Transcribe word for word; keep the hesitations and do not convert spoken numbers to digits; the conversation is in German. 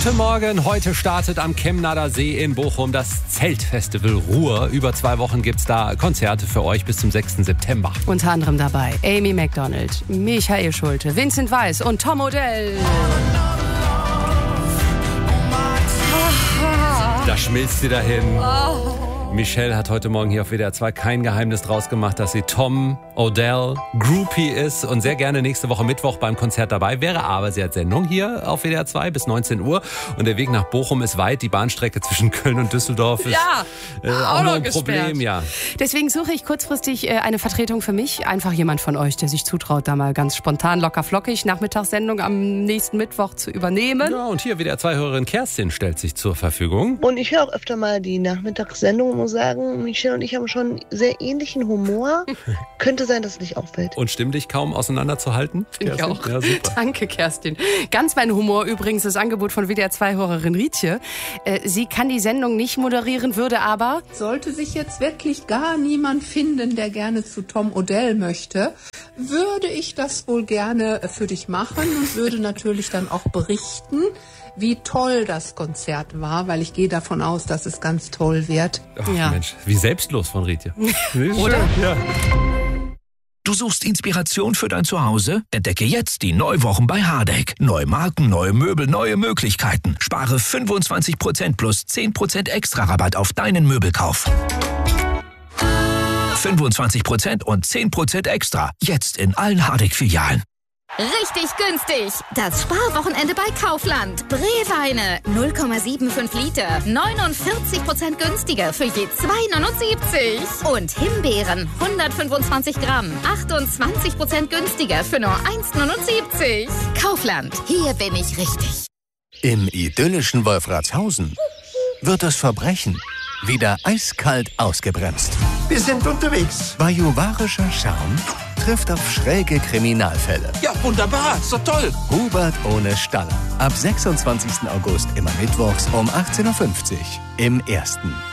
Guten Morgen, heute startet am Chemnader See in Bochum das Zeltfestival Ruhr. Über zwei Wochen gibt es da Konzerte für euch bis zum sechsten September. Unter anderem dabei Amy Macdonald, Michael Schulte, Vincent Weiss und Tom Odell. Da schmilzt sie dahin. Oh. Michelle hat heute Morgen hier auf W D R zwei kein Geheimnis draus gemacht, dass sie Tom Odell Groupie ist und sehr gerne nächste Woche Mittwoch beim Konzert dabei wäre. Aber sie hat Sendung hier auf W D R zwei bis neunzehn Uhr und der Weg nach Bochum ist weit. Die Bahnstrecke zwischen Köln und Düsseldorf ist ja, äh, auch, auch noch ein Problem. Ja. Deswegen suche ich kurzfristig äh, eine Vertretung für mich. Einfach jemand von euch, der sich zutraut, da mal ganz spontan, locker flockig Nachmittagssendung am nächsten Mittwoch zu übernehmen. Ja, und hier W D R zwei-Hörerin Kerstin stellt sich zur Verfügung. Und ich höre auch öfter mal die Nachmittagssendung und muss sagen, Michelle und ich haben schon sehr ähnlichen Humor. Könnte sein, dass es nicht auffällt. Und stimmlich kaum auseinanderzuhalten? Finde ich auch. Ja, super. Danke, Kerstin. Ganz mein Humor übrigens das Angebot von W D R zwei-Hörerin Rietje. Äh, sie kann die Sendung nicht moderieren, würde aber... Sollte sich jetzt wirklich gar niemand finden, der gerne zu Tom Odell möchte, würde ich das wohl gerne für dich machen und würde natürlich dann auch berichten, wie toll das Konzert war, weil ich gehe davon aus, dass es ganz toll wird. Ach, ja. Mensch, wie selbstlos von Rietje. Oder? Ja. Du suchst Inspiration für dein Zuhause? Entdecke jetzt die Neuwochen bei Hardegg. Neue Marken, neue Möbel, neue Möglichkeiten. Spare fünfundzwanzig Prozent plus zehn Prozent extra Rabatt auf deinen Möbelkauf. fünfundzwanzig Prozent und zehn Prozent extra. Jetzt in allen Hardegg-Filialen. Richtig günstig. Das Sparwochenende bei Kaufland. Brewweine null Komma fünfundsiebzig Liter. neunundvierzig Prozent günstiger für je zwei neunundsiebzig. Und Himbeeren hundertfünfundzwanzig Gramm. achtundzwanzig Prozent günstiger für nur eins neunundsiebzig. Kaufland. Hier bin ich richtig. Im idyllischen Wolfratshausen wird das Verbrechen wieder eiskalt ausgebremst. Wir sind unterwegs. Bajuwarischer Charme trifft auf schräge Kriminalfälle. Ja, wunderbar. Ist doch toll. Hubert ohne Staller. Ab sechsundzwanzigsten August immer mittwochs um achtzehn Uhr fünfzig im Ersten.